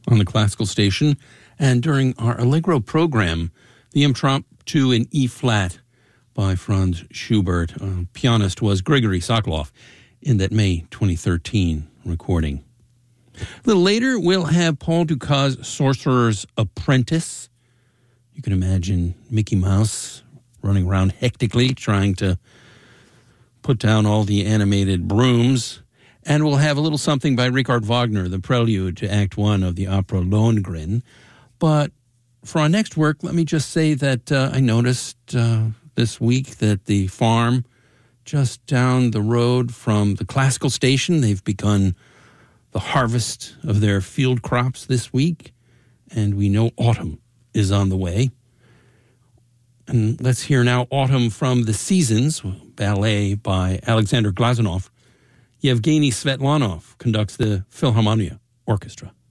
on the classical station. And during our Allegro program, the Impromptu in E-flat by Franz Schubert. Pianist was Grigory Sokolov in that May 2013 recording. A little later, we'll have Paul Dukas' Sorcerer's Apprentice. You can imagine Mickey Mouse running around hectically trying to put down all the animated brooms. And we'll have a little something by Richard Wagner, the prelude to Act 1 of the opera Lohengrin. But for our next work, let me just say that I noticed this week that the farm just down the road from the classical station, they've begun the harvest of their field crops this week. And we know autumn is on the way. And let's hear now Autumn from the Seasons, ballet by Alexander Glazunov. Yevgeny Svetlanov conducts the Philharmonia Orchestra.